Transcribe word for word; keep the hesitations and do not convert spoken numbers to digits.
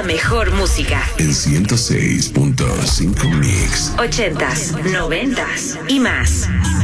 mejor música. En ciento seis punto cinco Mix. Ochentas, noventas y más.